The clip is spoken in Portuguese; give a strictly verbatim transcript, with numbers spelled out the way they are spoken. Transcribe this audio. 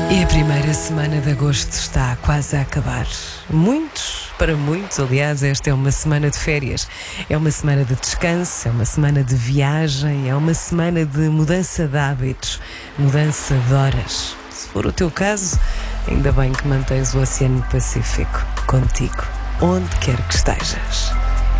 E a primeira semana de agosto está quase a acabar. Muitos, para muitos, aliás, esta é uma semana de férias. É uma semana de descanso, é uma semana de viagem, é uma semana de mudança de hábitos, mudança de horas. Se for o teu caso, ainda bem que mantens o Oceano Pacífico contigo, onde quer que estejas.